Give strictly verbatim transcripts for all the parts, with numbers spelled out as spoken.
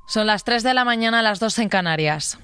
Son las tres de la mañana, las dos en Canarias.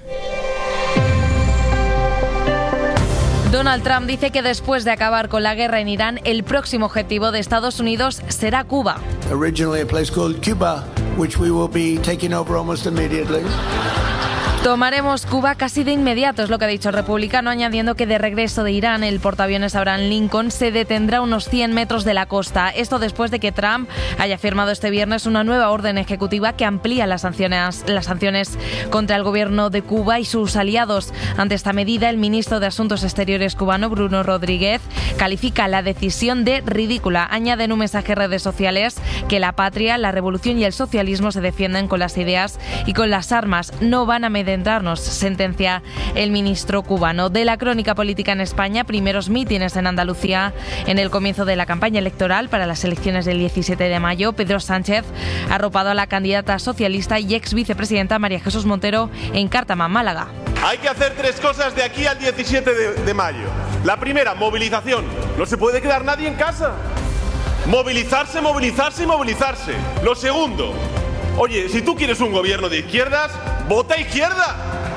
Donald Trump dice que después de acabar con la guerra en Irán, el próximo objetivo de Estados Unidos será Cuba. Originally a place called Cuba, which we will be taking over almost immediately. Tomaremos Cuba casi de inmediato, es lo que ha dicho el republicano, añadiendo que de regreso de Irán, el portaaviones Abraham Lincoln se detendrá a unos cien metros de la costa. Esto después de que Trump haya firmado este viernes una nueva orden ejecutiva que amplía las sanciones, las sanciones contra el gobierno de Cuba y sus aliados. Ante esta medida, el ministro de Asuntos Exteriores cubano, Bruno Rodríguez, califica la decisión de ridícula. Añade en un mensaje en redes sociales que la patria, la revolución y el socialismo se defienden con las ideas y con las armas. No van a medir entrarnos, sentencia el ministro cubano. De la crónica política en España, primeros mítines en Andalucía en el comienzo de la campaña electoral para las elecciones del diecisiete de mayo. Pedro Sánchez ha arropado a la candidata socialista y ex vicepresidenta María Jesús Montero en Cártama, Málaga. Hay que hacer tres cosas de aquí al diecisiete de mayo. La primera, movilización. No se puede quedar nadie en casa. Movilizarse, movilizarse y movilizarse. Lo segundo, oye, si tú quieres un gobierno de izquierdas, ¡vota izquierda!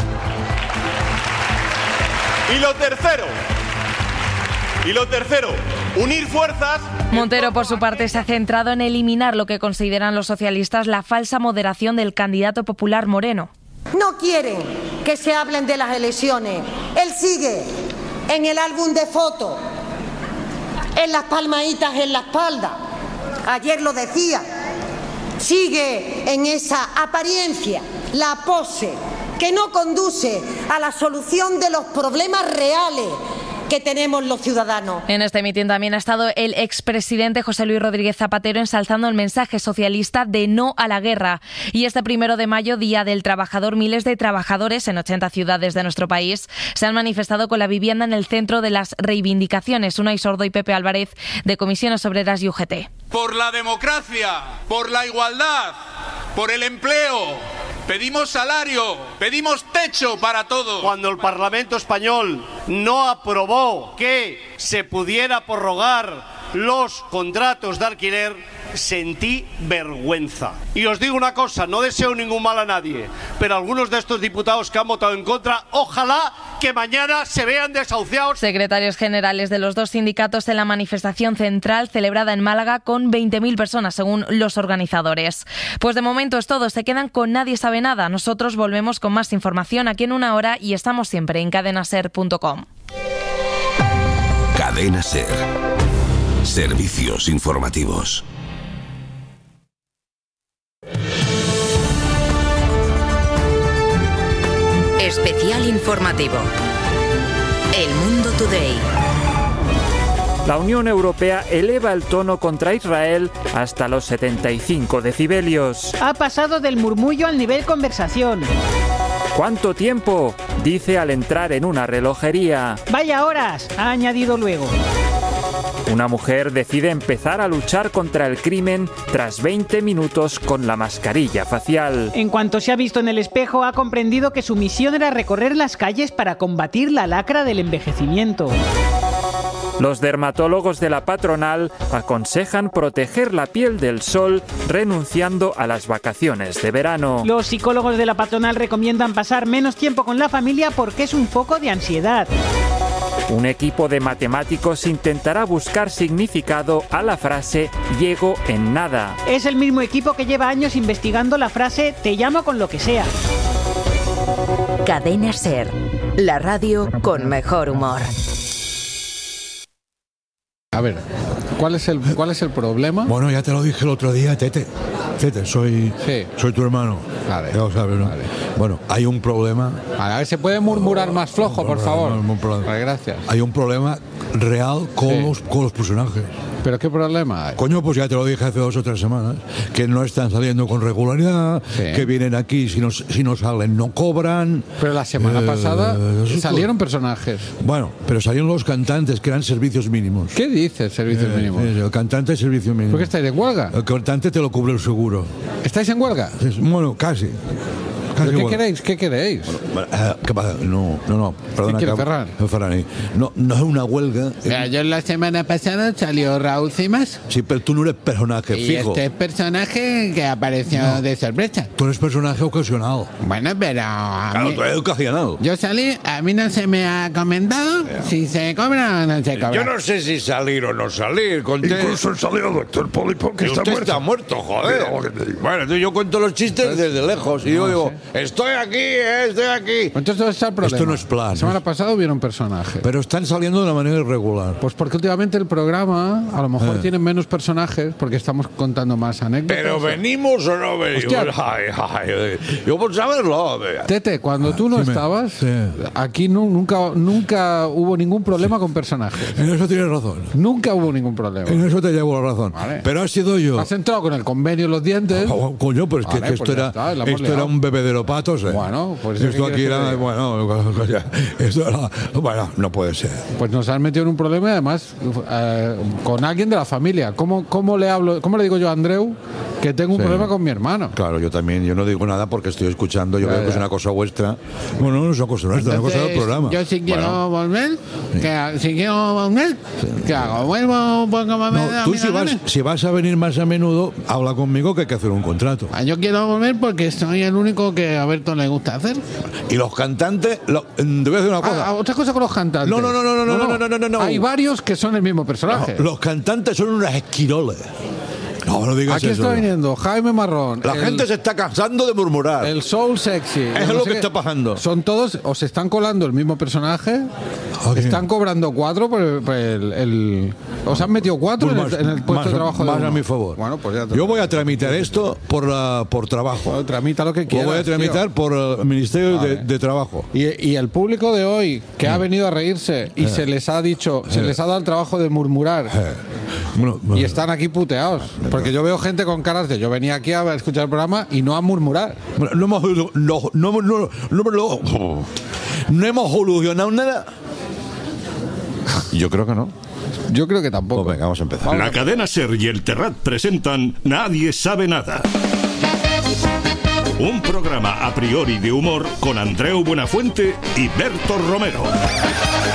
Y lo tercero, y lo tercero, unir fuerzas. Montero, por su parte, se ha centrado en eliminar lo que consideran los socialistas la falsa moderación del candidato popular Moreno. No quieren que se hablen de las elecciones. Él sigue en el álbum de fotos, en las palmaditas en la espalda. Ayer lo decía. Sigue en esa apariencia, la pose, que no conduce a la solución de los problemas reales que tenemos los ciudadanos. En este mitin también ha estado el expresidente José Luis Rodríguez Zapatero ensalzando el mensaje socialista de no a la guerra. Y este primero de mayo, Día del Trabajador, miles de trabajadores en ochenta ciudades de nuestro país se han manifestado con la vivienda en el centro de las reivindicaciones. Unai Sordo y Pepe Álvarez, de Comisiones Obreras y U G T. Por la democracia, por la igualdad, por el empleo. Pedimos salario, pedimos techo para todos. Cuando el Parlamento español no aprobó que se pudiera prorrogar los contratos de alquiler, sentí vergüenza. Y os digo una cosa, no deseo ningún mal a nadie, pero algunos de estos diputados que han votado en contra, ojalá que mañana se vean desahuciados. Secretarios generales de los dos sindicatos en la manifestación central celebrada en Málaga con veinte mil personas, según los organizadores. Pues de momento es todo, se quedan con Nadie Sabe Nada. Nosotros volvemos con más información aquí en una hora y estamos siempre en cadena ser punto com. Cadena Ser. Servicios informativos. Especial informativo. El Mundo Today. La Unión Europea eleva el tono contra Israel hasta los setenta y cinco decibelios. Ha pasado del murmullo al nivel conversación. ¿Cuánto tiempo?, dice al entrar en una relojería. Vaya horas, ha añadido luego. Una mujer decide empezar a luchar contra el crimen tras veinte minutos con la mascarilla facial. En cuanto se ha visto en el espejo, ha comprendido que su misión era recorrer las calles para combatir la lacra del envejecimiento. Los dermatólogos de la patronal aconsejan proteger la piel del sol renunciando a las vacaciones de verano. Los psicólogos de la patronal recomiendan pasar menos tiempo con la familia porque es un foco de ansiedad. Un equipo de matemáticos intentará buscar significado a la frase "llego en nada". Es el mismo equipo que lleva años investigando la frase "te llamo con lo que sea". Cadena Ser, la radio con mejor humor. A ver, ¿cuál es el cuál es el problema? Bueno, ya te lo dije el otro día, Tete. Tete, soy, sí. soy tu hermano. Vale. Ya lo sabes, ¿no? Vale. Bueno, hay un problema. Vale, a ver, ¿se puede murmurar más flojo, por favor? No, no, no, vale, gracias. Hay un problema real con, sí. los, con los personajes. ¿Pero qué problema hay? Coño, pues ya te lo dije hace dos o tres semanas, que no están saliendo con regularidad, sí. que vienen aquí, si no, si no salen no cobran. Pero la semana eh, pasada salieron personajes. Bueno, pero salieron los cantantes, que eran servicios mínimos. ¿Qué dices, servicios eh, mínimos? El cantante es servicio mínimo. ¿Por qué estáis en huelga? El cantante te lo cubre el seguro. ¿Estáis en huelga? Bueno, casi. Casi ¿Qué igual. queréis? ¿Qué queréis? Bueno, eh, ¿qué pasa? No, no, no. Perdona, ¿Qué quiere que- Ferran? Ferran, No, no es una huelga. Mira, yo la semana pasada salió Raúl Cimas. Sí, pero tú no eres personaje Y fijo. este personaje que apareció No. de sorpresa. Tú eres personaje ocasional. Bueno, pero... a Claro, mí- tú eres ocasional. Yo salí, a mí no se me ha comentado si se cobra o no se cobra. Yo no sé si salir o no salir. Conté... Incluso el salido doctor Poli porque Y está usted muerto. está muerto, joder. Mira lo que te digo. Bueno, entonces yo cuento los chistes desde lejos. Y yo digo, estoy aquí, eh, estoy aquí. Entonces, ¿dónde está el problema? Esto no es plan. La semana es- pasada hubieron personajes. Pero están saliendo de una manera irregular. Pues porque últimamente el programa a lo mejor Eh. tiene menos personajes porque estamos contando más anécdotas. Pero venimos o no venimos. Hostia. Ay, ay, yo por saberlo. Tete, cuando tú no Dime. estabas, Sí. aquí nu- nunca, nunca hubo ningún problema con personajes. En eso tienes razón. Nunca hubo ningún problema. En eso te llevo la razón. Vale. Pero ha sido yo. Has entrado con el convenio en los dientes. Oh, coño, pero es que, Vale, que esto, pues ya era, está, la hemos esto era liado. un bebedero patos. ¿eh? Bueno, pues ¿qué esto aquí quieres que era. te diga? Bueno, ya, esto era. Bueno, no puede ser. Pues nos han metido en un problema y además eh, con alguien de la familia. ¿Cómo, cómo le hablo, cómo le digo yo a Andreu que tengo un Sí. problema con mi hermano? Claro, yo también. Yo no digo nada porque estoy escuchando. Yo Ya, creo que ya. es una cosa vuestra. Bueno, no es una cosa nuestra, es una cosa del Entonces, programa. yo si quiero Bueno. volver, ¿qué hago? Si quiero volver, ¿qué hago? ¿Vuelvo pues, como me da No, a tú mí si la vas, gana? si vas a venir más a menudo, habla conmigo que hay que hacer un contrato. Ah, Yo quiero volver porque soy el único que a Berto le gusta hacer. Y los cantantes, lo- te voy a decir una cosa. Ah, otra cosa con los cantantes. No, no, no, no, no, no, no, no, no, no, no. Hay varios que son el mismo personaje. No, los cantantes son unas esquiroles. No, no digas Aquí eso. está viniendo Jaime Marrón. La el- gente se está cansando de murmurar. El soul sexy. Es no lo sé que qué. está pasando. Son todos, o se están colando el mismo personaje, Ok. están cobrando cuatro por el. por el- el- o se han metido cuatro Pues en, más, el, en el puesto más- de trabajo de más a uno. mi favor. Bueno, pues ya te- Yo voy a tramitar esto por, la, por trabajo. Bueno, tramita lo que Lo quieras. voy a tramitar tío. por el Ministerio de, Vale. de Trabajo. Y, y el público de hoy que ha venido a reírse y Eh. se les ha dicho, se Eh. les ha dado el trabajo de murmurar Eh, bueno, y están aquí puteados. Porque yo veo gente con caras de yo venía aquí a escuchar el programa y no a murmurar. bueno, no hemos no, no, no, no, no, no- no hemos solucionado nada. Yo creo que no. Yo creo que tampoco. Pues venga, vamos a empezar. La cadena SER y el Terrat presentan Nadie sabe nada. Un programa a priori de humor con Andreu Buenafuente y Berto Romero.